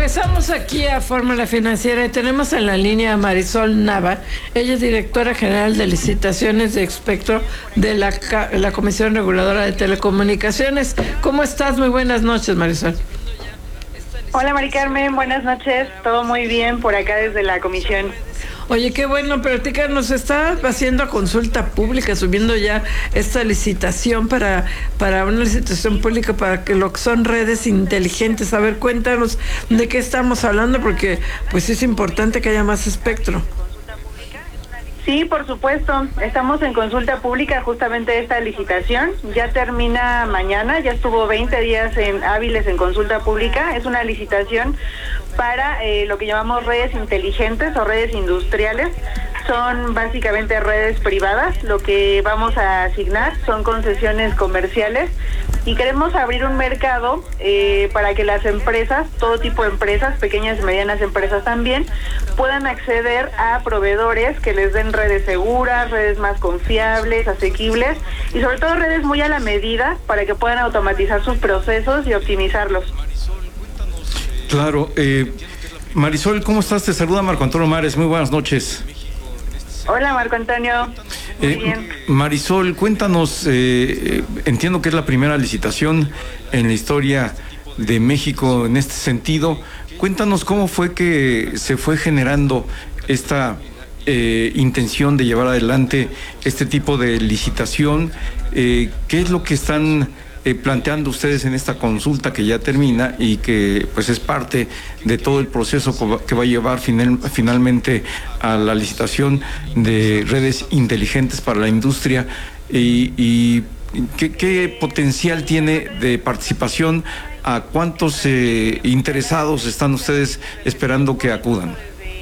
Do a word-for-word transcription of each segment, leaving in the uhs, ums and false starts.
Regresamos aquí a Fórmula Financiera y tenemos en la línea a Marisol Nava. Ella es directora general de licitaciones de Espectro de la, la Comisión Reguladora de Telecomunicaciones. ¿Cómo estás? Muy buenas noches, Marisol. Hola, Mari Carmen, buenas noches. Todo muy bien por acá desde la comisión. Oye, qué bueno, platícanos, está haciendo consulta pública, subiendo ya esta licitación para, para una licitación pública para que lo que son redes inteligentes. A ver, cuéntanos de qué estamos hablando, porque pues es importante que haya más espectro. Sí, por supuesto. Estamos en consulta pública justamente esta licitación. Ya termina mañana, ya estuvo veinte días en hábiles en consulta pública. Es una licitación para eh, lo que llamamos redes inteligentes o redes industriales. Son básicamente redes privadas. Lo que vamos a asignar son concesiones comerciales y queremos abrir un mercado eh, para que las empresas, todo tipo de empresas, pequeñas y medianas empresas también, puedan acceder a proveedores que les den redes seguras, redes más confiables, asequibles y sobre todo redes muy a la medida para que puedan automatizar sus procesos y optimizarlos. Claro. Eh, Marisol, ¿cómo estás? Te saluda Marco Antonio Mares. Muy buenas noches. Hola, Marco Antonio. Muy eh, bien. Marisol, cuéntanos, eh, entiendo que es la primera licitación en la historia de México en este sentido. Cuéntanos cómo fue que se fue generando esta eh, intención de llevar adelante este tipo de licitación. Eh, ¿Qué es lo que están Eh, planteando ustedes en esta consulta que ya termina y que pues es parte de todo el proceso que va a llevar final, finalmente a la licitación de redes inteligentes para la industria? Y, y ¿qué, qué potencial tiene de participación? ¿A cuántos eh, interesados están ustedes esperando que acudan?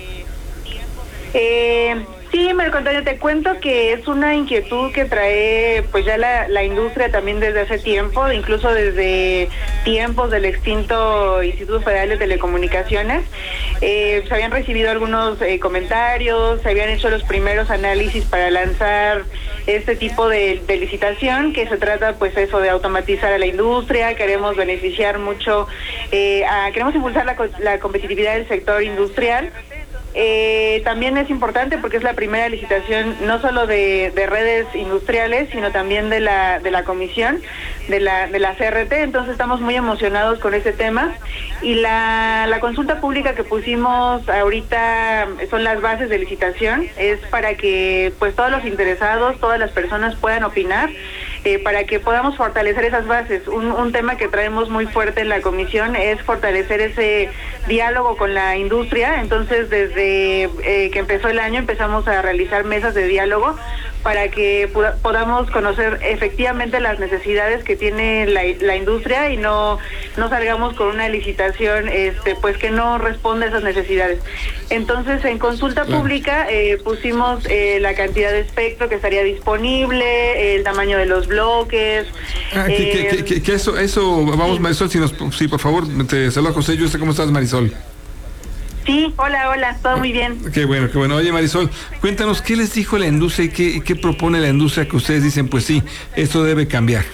Eh... Sí, Marco Antonio, te cuento que es una inquietud que trae pues ya la, la industria también desde hace tiempo, incluso desde tiempos del extinto Instituto Federal de Telecomunicaciones. Eh, se habían recibido algunos eh, comentarios, se habían hecho los primeros análisis para lanzar este tipo de, de licitación, que se trata pues eso de automatizar a la industria. Queremos beneficiar mucho, eh, a, queremos impulsar la, la competitividad del sector industrial. Eh, también es importante porque es la primera licitación no solo de, de redes industriales, sino también de la de la comisión, de la de la C R T, entonces estamos muy emocionados con este tema. Y la, la consulta pública que pusimos ahorita son las bases de licitación, es para que pues todos los interesados, todas las personas puedan opinar, eh, para que podamos fortalecer esas bases. Un, un tema que traemos muy fuerte en la comisión es fortalecer ese diálogo con la industria, entonces desde Eh, que empezó el año empezamos a realizar mesas de diálogo para que pod- podamos conocer efectivamente las necesidades que tiene la, la industria y no no salgamos con una licitación este pues que no responde a esas necesidades. Entonces en consulta claro. pública eh, pusimos eh, la cantidad de espectro que estaría disponible, el tamaño de los bloques. Ah, eh, que, que, que, que eso eso vamos sí. Marisol, si nos sí por favor te saluda José. Yo sé cómo estás, Marisol. Sí, hola, hola, todo muy bien. Qué bueno, qué bueno. Oye, Marisol, cuéntanos, ¿qué les dijo la industria y qué, qué propone la industria que ustedes dicen, pues sí, esto debe cambiar?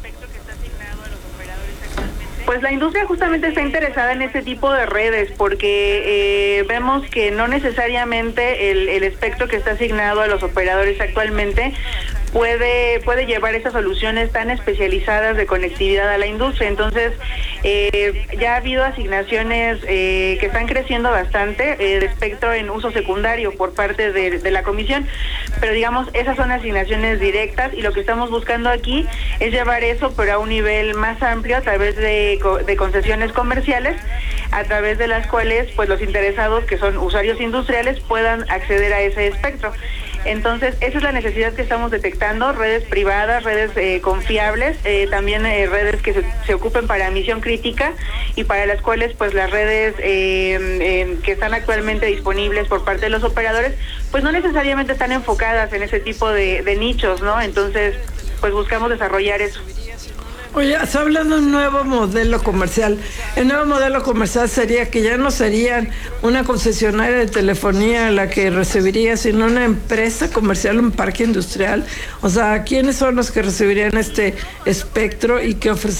Pues la industria justamente está interesada en este tipo de redes porque eh, vemos que no necesariamente el, el espectro que está asignado a los operadores actualmente puede puede llevar esas soluciones tan especializadas de conectividad a la industria. Entonces eh, ya ha habido asignaciones eh, que están creciendo bastante eh, de espectro en uso secundario por parte de, de la comisión, pero digamos esas son asignaciones directas y lo que estamos buscando aquí es llevar eso pero a un nivel más amplio a través de, de concesiones comerciales, a través de las cuales pues los interesados que son usuarios industriales puedan acceder a ese espectro. Entonces, esa es la necesidad que estamos detectando, redes privadas, redes eh, confiables, eh, también eh, redes que se, se ocupen para misión crítica y para las cuales pues las redes eh, eh, que están actualmente disponibles por parte de los operadores, pues no necesariamente están enfocadas en ese tipo de, de nichos, ¿no? Entonces, pues buscamos desarrollar eso. Oye, está hablando de un nuevo modelo comercial. El nuevo modelo comercial sería que ya no serían una concesionaria de telefonía la que recibiría, sino una empresa comercial, un parque industrial. O sea, ¿quiénes son los que recibirían este espectro y qué ofrecerían?